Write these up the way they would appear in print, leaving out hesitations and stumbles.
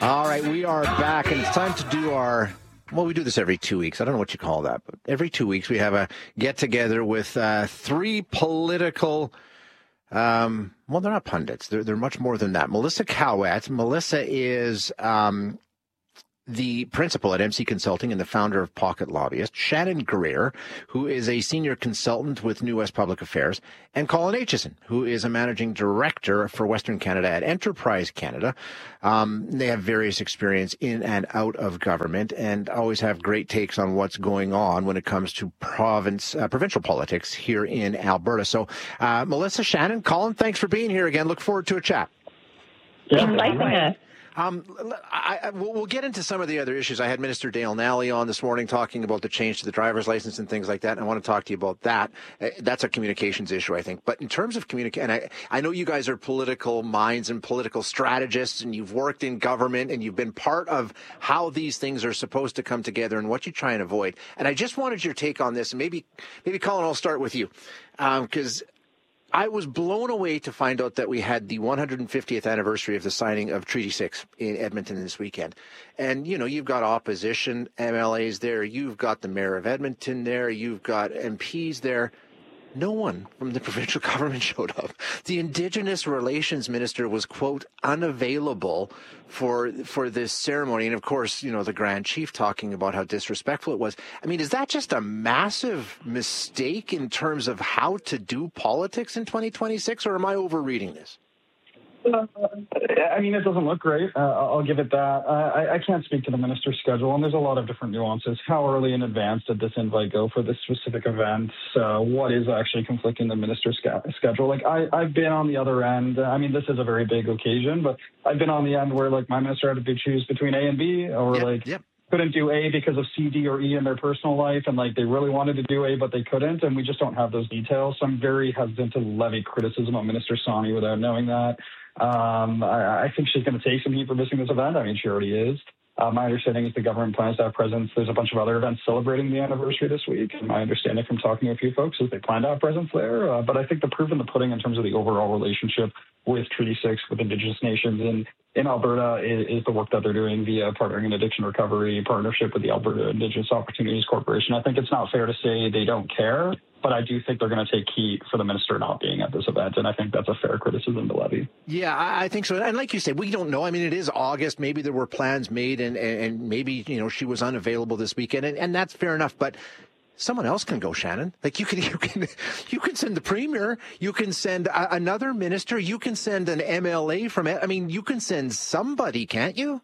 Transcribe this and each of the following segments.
All right, we are back, and it's time to do we do this every 2 weeks. I don't know what you call that, but every 2 weeks we have a get-together with three political, they're not pundits. They're much more than that. Melissa Cowett. Melissa is the principal at MC Consulting and the founder of Pocket Lobbyist. Shannon Greer, who is a senior consultant with New West Public Affairs, and Colin Aitchison, who is a managing director for Western Canada at Enterprise Canada. They have various experience in and out of government and always have great takes on what's going on when it comes to provincial politics here in Alberta. So, Melissa, Shannon, Colin, thanks for being here again. Look forward to a chat. Yeah, likewise. We'll get into some of the other issues. I had Minister Dale Nally on this morning talking about the change to the driver's license and things like that, and I want to talk to you about that. That's a communications issue, I think. But in terms of and I know you guys are political minds and political strategists, and you've worked in government, and you've been part of how these things are supposed to come together and what you try and avoid. And I just wanted your take on this, and maybe Colin, I'll start with you, because I was blown away to find out that we had the 150th anniversary of the signing of Treaty 6 in Edmonton this weekend. And, you've got opposition MLAs there. You've got the mayor of Edmonton there. You've got MPs there. No one from the provincial government showed up. The Indigenous Relations Minister was, quote, unavailable for this ceremony. And, of course, the Grand Chief talking about how disrespectful it was. I mean, is that just a massive mistake in terms of how to do politics in 2026, or am I overreading this? I mean, it doesn't look great. I'll give it that. I can't speak to the minister's schedule, and there's a lot of different nuances. How early in advance did this invite go for this specific event? What is actually conflicting the minister's schedule? I've been on the other end. I mean, this is a very big occasion, but I've been on the end where, my minister had to choose between A and B, or, couldn't do A because of C, D, or E in their personal life, and, they really wanted to do A, but they couldn't, and we just don't have those details. So I'm very hesitant to levy criticism on Minister Sawhney without knowing that. I think she's going to take some heat for missing this event. I mean, she already is. My understanding is the government plans to have presence. There's a bunch of other events celebrating the anniversary this week. And my understanding from talking to a few folks is they plan to have presence there. But I think the proof in the pudding in terms of the overall relationship with Treaty 6, with Indigenous nations in Alberta is the work that they're doing via Partnering in Addiction Recovery, partnership with the Alberta Indigenous Opportunities Corporation. I think it's not fair to say they don't care, but I do think they're going to take heat for the minister not being at this event, and I think that's a fair criticism to levy. Yeah, I think so. And like you said, we don't know. I mean, it is August. Maybe there were plans made, and maybe, she was unavailable this weekend, and that's fair enough. But someone else can go, Shannon. You can send the premier. You can send another minister. You can send an MLA from it. I mean, you can send somebody, can't you?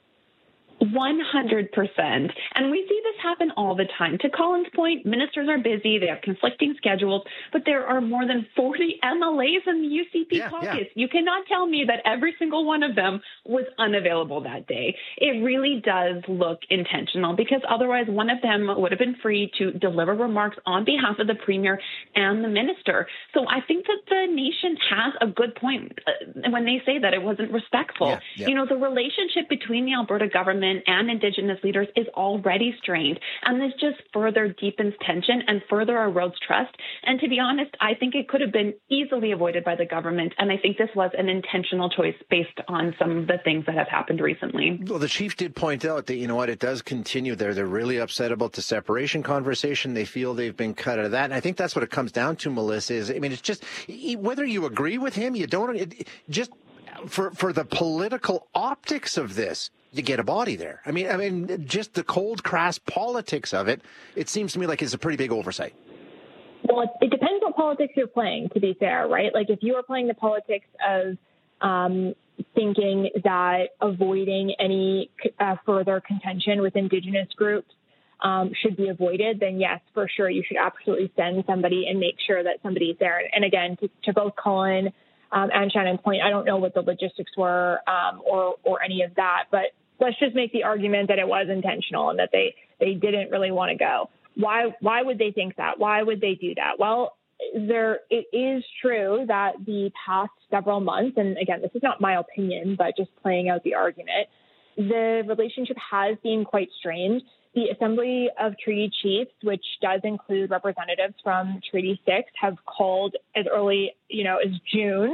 100%. And we see this happen all the time. To Colin's point, ministers are busy. They have conflicting schedules, but there are more than 40 MLAs in the UCP caucus. Yeah. You cannot tell me that every single one of them was unavailable that day. It really does look intentional, because otherwise one of them would have been free to deliver remarks on behalf of the premier and the minister. So I think that the nation has a good point when they say that it wasn't respectful. Yeah. The relationship between the Alberta government and Indigenous leaders is already strained, and this just further deepens tension and further erodes trust. And to be honest, I think it could have been easily avoided by the government, and I think this was an intentional choice based on some of the things that have happened recently. Well, the chief did point out that, it does continue there. They're really upset about the separation conversation. They feel they've been cut out of that, and I think that's what it comes down to, Melissa, is, it's just, whether you agree with him, you don't, just for the political optics of this, you get a body there. I mean, just the cold, crass politics of it, it seems to me like it's a pretty big oversight. Well, it depends what politics you're playing, to be fair, right? If you are playing the politics of thinking that avoiding any further contention with Indigenous groups should be avoided, then yes, for sure, you should absolutely send somebody and make sure that somebody's there. And again, to both Colin and Shannon's point, I don't know what the logistics were or any of that, but let's just make the argument that it was intentional and that they didn't really want to go. Why would they think that? Why would they do that? Well, it is true that the past several months, and again, this is not my opinion, but just playing out the argument, the relationship has been quite strained. The Assembly of Treaty Chiefs, which does include representatives from Treaty 6, have called as early, as June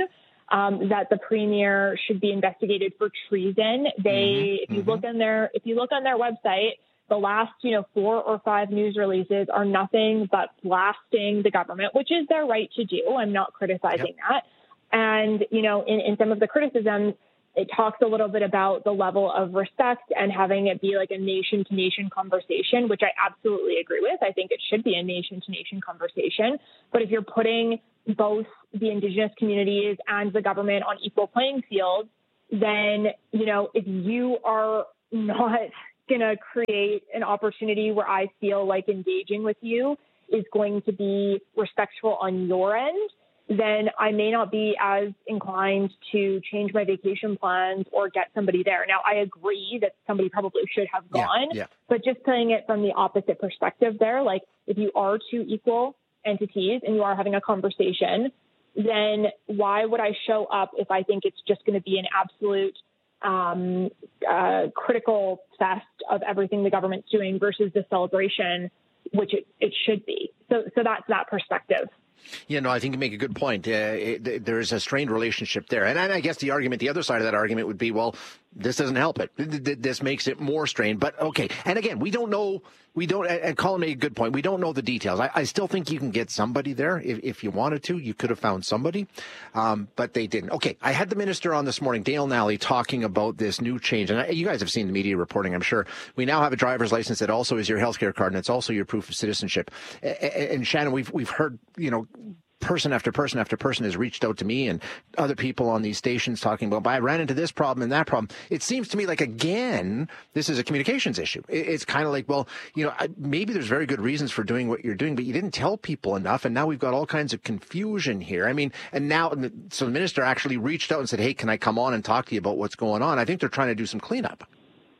that the premier should be investigated for treason. If you look on their website, the last 4 or 5 news releases are nothing but blasting the government, which is their right to do. I'm not criticizing that. And in some of the criticisms, it talks a little bit about the level of respect and having it be like a nation-to-nation conversation, which I absolutely agree with. I think it should be a nation-to-nation conversation. But if you're putting both the Indigenous communities and the government on equal playing fields, then, if you are not going to create an opportunity where I feel like engaging with you is going to be respectful on your end, then I may not be as inclined to change my vacation plans or get somebody there. Now, I agree that somebody probably should have gone, but just playing it from the opposite perspective there, like if you are 2 equal entities and you are having a conversation, then why would I show up if I think it's just going to be an absolute critical fest of everything the government's doing versus the celebration, which it should be. So that's that perspective. I think you make a good point. There is a strained relationship there. And I guess the other side of that argument would be, well, this doesn't help it. This makes it more strained. But okay. And again, and Colin made a good point. We don't know the details. I still think you can get somebody there if you wanted to. You could have found somebody, but they didn't. Okay. I had the minister on this morning, Dale Nally, talking about this new change. And you guys have seen the media reporting, I'm sure. We now have a driver's license that also is your healthcare card, and it's also your proof of citizenship. And Shannon, we've heard, person after person after person has reached out to me and other people on these stations talking about, I ran into this problem and that problem. It seems to me like, again, this is a communications issue. It's kind of like, well, maybe there's very good reasons for doing what you're doing, but you didn't tell people enough. And now we've got all kinds of confusion here. I mean, so the minister actually reached out and said, hey, can I come on and talk to you about what's going on? I think they're trying to do some cleanup.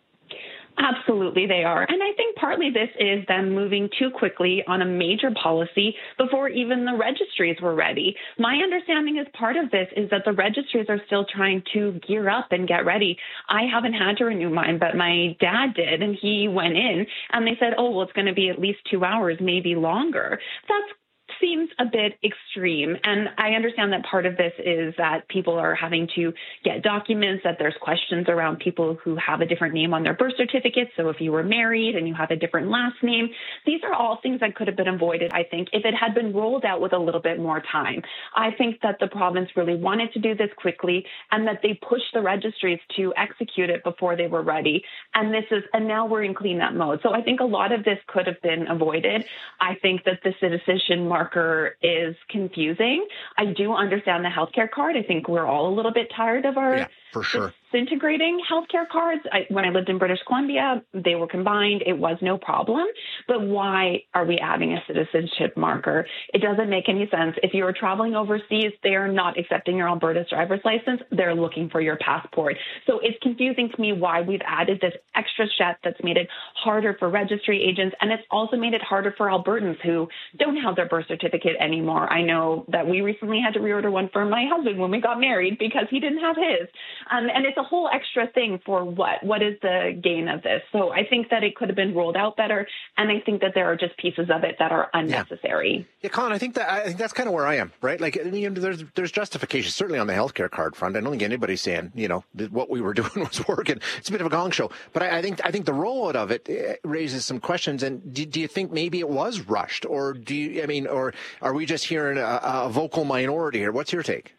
Absolutely, they are. And I think partly this is them moving too quickly on a major policy before even the registries were ready. My understanding is part of this is that the registries are still trying to gear up and get ready. I haven't had to renew mine, but my dad did, and he went in, and they said, it's going to be at least 2 hours, maybe longer. That's seems a bit extreme. And I understand that part of this is that people are having to get documents, that there's questions around people who have a different name on their birth certificate. So if you were married and you have a different last name, these are all things that could have been avoided, I think, if it had been rolled out with a little bit more time. I think that the province really wanted to do this quickly and that they pushed the registries to execute it before they were ready. And now we're in cleanup mode. So I think a lot of this could have been avoided. I think that the citizenship marker is confusing. I do understand the healthcare card. I think we're all a little bit tired of our for sure. disintegrating healthcare cards. When I lived in British Columbia, they were combined. It was no problem. But why are we adding a citizenship marker? It doesn't make any sense. If you're traveling overseas, they are not accepting your Alberta's driver's license. They're looking for your passport. So it's confusing to me why we've added this extra step that's made it harder for registry agents. And it's also made it harder for Albertans who don't have their birth certificate anymore. I know that we recently had to reorder one for my husband when we got married because he didn't have his. And it's a whole extra thing for what? What is the gain of this? So I think that it could have been rolled out better. And I think that there are just pieces of it that are unnecessary. Yeah, Colin, I think that's kind of where I am, right? Like, there's justification, certainly on the healthcare card front. I don't think anybody's saying, that what we were doing was working. It's a bit of a gong show. But I think the rollout of it raises some questions. And do you think maybe it was rushed? Or or are we just hearing a vocal minority here? What's your take?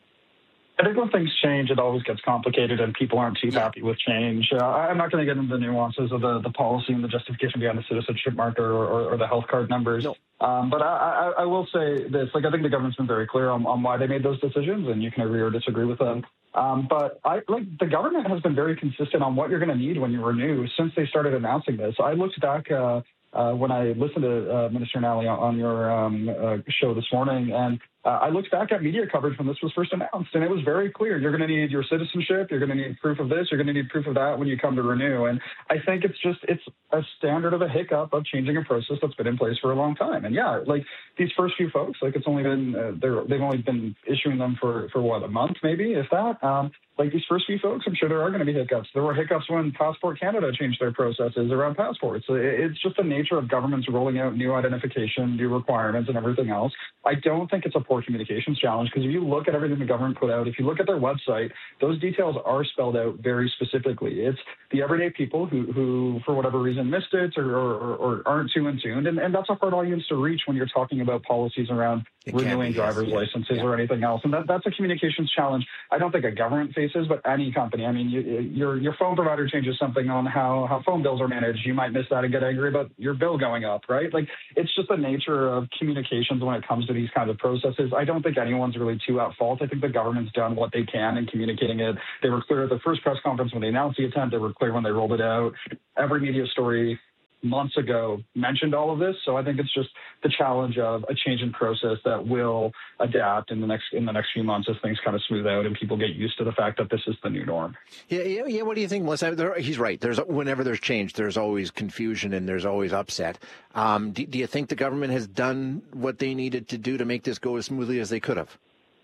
I think when things change, it always gets complicated and people aren't too happy with change. I'm not going to get into the nuances of the policy and the justification behind the citizenship marker or the health card numbers. No. But I will say this, I think the government's been very clear on why they made those decisions, and you can agree or disagree with them. But the government has been very consistent on what you're going to need when you renew since they started announcing this. I looked back when I listened to Minister Nally on your show this morning, and I looked back at media coverage when this was first announced, and it was very clear. You're going to need your citizenship. You're going to need proof of this. You're going to need proof of that when you come to renew. And I think it's a standard of a hiccup of changing a process that's been in place for a long time. And these first few folks, it's only been they've only been issuing them for what, a month maybe, if that. These first few folks, I'm sure there are going to be hiccups. There were hiccups when Passport Canada changed their processes around passports. It's just the nature of governments rolling out new identification, new requirements, and everything else. I don't think it's a poor communications challenge, because if you look at everything the government put out, if you look at their website, those details are spelled out very specifically. It's the everyday people who for whatever reason, missed it or aren't too in tune. And that's a hard audience to reach when you're talking about policies around renewing driver's licenses or anything else. And that's a communications challenge I don't think a government faces, but any company. I mean, your phone provider changes something on how phone bills are managed. You might miss that and get angry about your bill going up, right? Like, it's just the nature of communications when it comes to these kinds of processes. I don't think anyone's really too at fault. I think the government's done what they can in communicating it. They were clear at the first press conference when they announced the attempt. They were clear when they rolled it out. Every media story months ago mentioned all of this. So I think it's just the challenge of a change in process that will adapt in the next few months as things kind of smooth out and people get used to the fact that this is the new norm. Yeah. What do you think, Melissa? He's right. Whenever there's change, there's always confusion and there's always upset. Do you think the government has done what they needed to do to make this go as smoothly as they could have?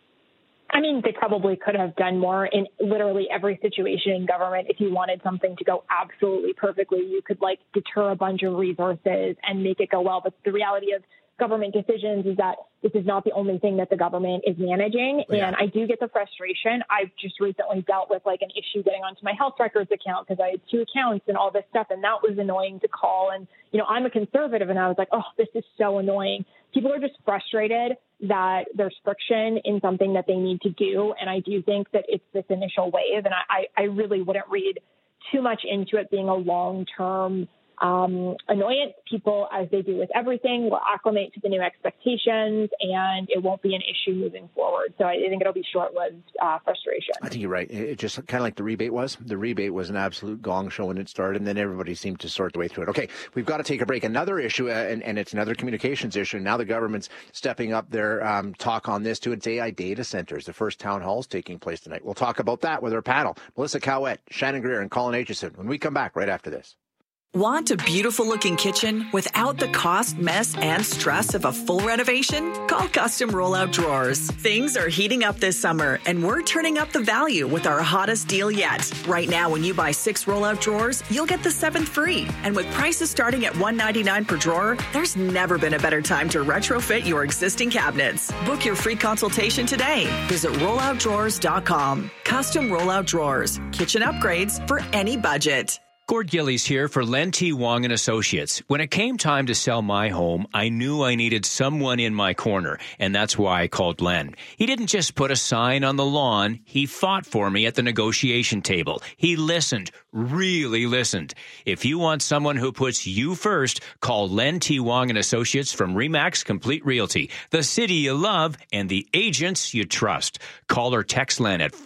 I mean, they probably could have done more in literally every situation in government. If you wanted something to go absolutely perfectly, you could deter a bunch of resources and make it go well. But the reality of government decisions is that this is not the only thing that the government is managing. Yeah. And I do get the frustration. I've just recently dealt with an issue getting onto my health records account because I had 2 accounts and all this stuff. And that was annoying to call. And, I'm a conservative and I was like, oh, this is so annoying. People are just frustrated that there's friction in something that they need to do. And I do think that it's this initial wave. And I really wouldn't read too much into it being a long-term annoyance. People, as they do with everything, will acclimate to the new expectations, and it won't be an issue moving forward. So I think it'll be short-lived frustration. I think you're right. It just kind of like the rebate was. The rebate was an absolute gong show when it started, and then everybody seemed to sort the way through it. Okay, we've got to take a break. Another issue, and it's another communications issue. Now the government's stepping up their talk on this, too. It's AI data centers. The first town hall is taking place tonight. We'll talk about that with our panel. Melissa Cowett, Shannon Greer, and Colin Aitchison when we come back right after this. Want a beautiful-looking kitchen without the cost, mess, and stress of a full renovation? Call Custom Rollout Drawers. Things are heating up this summer, and we're turning up the value with our hottest deal yet. Right now, when you buy 6 rollout drawers, you'll get the 7th free. And with prices starting at $199 per drawer, there's never been a better time to retrofit your existing cabinets. Book your free consultation today. Visit rolloutdrawers.com. Custom Rollout Drawers. Kitchen upgrades for any budget. Gord Gillies here for Len T. Wong & Associates. When it came time to sell my home, I knew I needed someone in my corner, and that's why I called Len. He didn't just put a sign on the lawn. He fought for me at the negotiation table. He listened, really listened. If you want someone who puts you first, call Len T. Wong & Associates from RE/MAX Complete Realty, the city you love and the agents you trust. Call or text Len at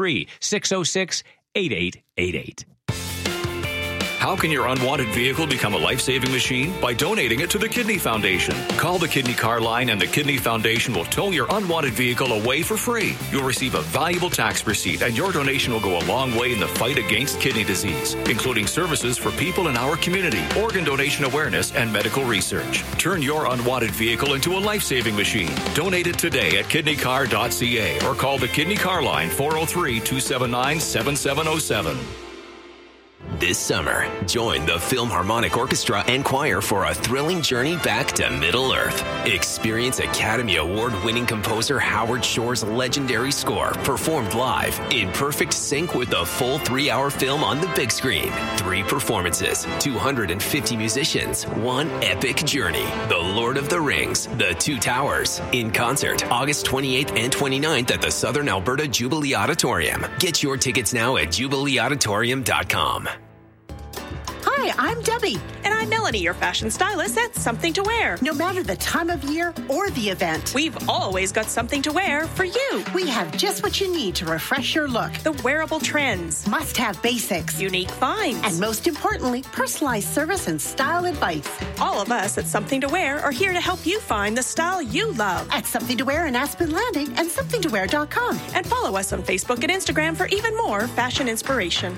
403-606-8888. How can your unwanted vehicle become a life-saving machine? By donating it to the Kidney Foundation. Call the Kidney Car Line and the Kidney Foundation will tow your unwanted vehicle away for free. You'll receive a valuable tax receipt, and your donation will go a long way in the fight against kidney disease, including services for people in our community, organ donation awareness, and medical research. Turn your unwanted vehicle into a life-saving machine. Donate it today at kidneycar.ca or call the Kidney Car Line 403-279-7707. This summer, join the Philharmonic Orchestra and Choir for a thrilling journey back to Middle-earth. Experience Academy Award-winning composer Howard Shore's legendary score performed live in perfect sync with the full 3-hour film on the big screen. 3 performances, 250 musicians, 1 epic journey. The Lord of the Rings, The Two Towers, in concert August 28th and 29th at the Southern Alberta Jubilee Auditorium. Get your tickets now at jubileeauditorium.com. Hi, I'm Debbie. And I'm Melanie, your fashion stylist at Something to Wear. No matter the time of year or the event, we've always got something to wear for you. We have just what you need to refresh your look. The wearable trends. Must-have basics. Unique finds. And most importantly, personalized service and style advice. All of us at Something to Wear are here to help you find the style you love. At Something to Wear in Aspen Landing and somethingtowear.com. And follow us on Facebook and Instagram for even more fashion inspiration.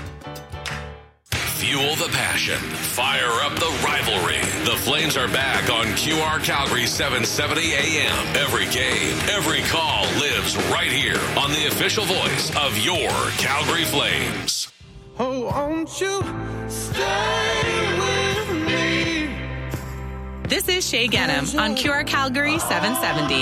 Fuel the passion. Fire up the rivalry. The Flames are back on QR Calgary 770 AM. Every game, every call lives right here on the official voice of your Calgary Flames. Oh, won't you stay with me? This is Shay Ghanem on QR Calgary 770.